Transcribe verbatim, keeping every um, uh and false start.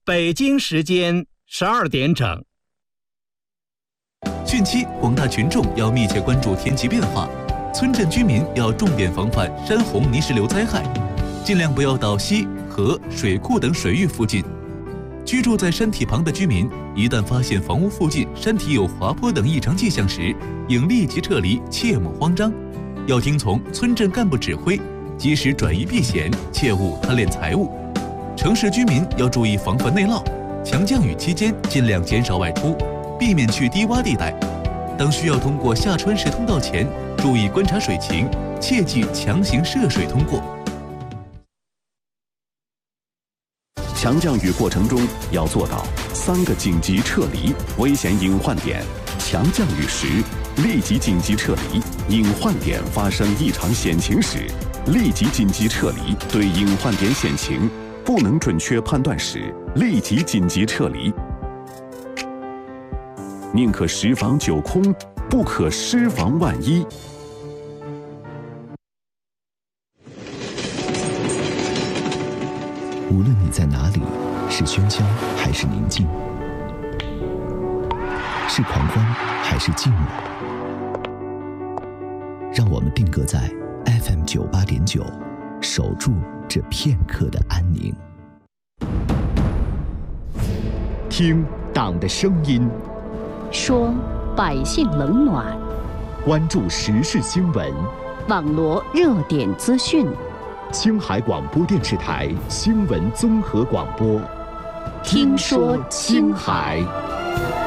北京时间十二点整。 汛期，广大群众要密切关注天气变化，村镇居民要重点防范山洪泥石流灾害，尽量不要到溪、河、水库等水域附近。居住在山体旁的居民，一旦发现房屋附近山体有滑坡等异常迹象时，应立即撤离，切莫慌张。要听从村镇干部指挥，及时转移避险，切勿贪恋财物。城市居民要注意防范内涝，强降雨期间尽量减少外出，避免去低洼地带。当需要通过下穿石通道前，注意观察水情，切忌强行涉水通过。 强降雨过程中要做到三个紧急撤离危险隐患点。强降雨时，立即紧急撤离；隐患点发生异常险情时，立即紧急撤离。对隐患点险情不能准确判断时，立即紧急撤离。宁可十防九空，不可失防万一。 无论你在哪里，是喧嚣还是宁静，是狂欢还是寂寞，让我们定格在 F M 九八点九，守住这片刻的安宁。 听党的声音， 说百姓冷暖， 关注时事新闻， 网罗热点资讯。 青海广播电视台新闻综合广播， 听说青海。